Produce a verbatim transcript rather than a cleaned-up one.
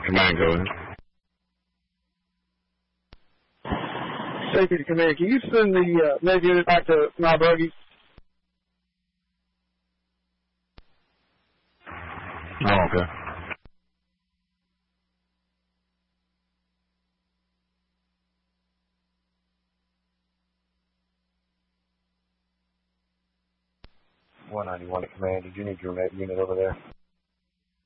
Command, go ahead. Safety to command. Can you send the uh, Navy unit back to my buggy? Oh, okay. one ninety-one at command. Did you need your unit over there?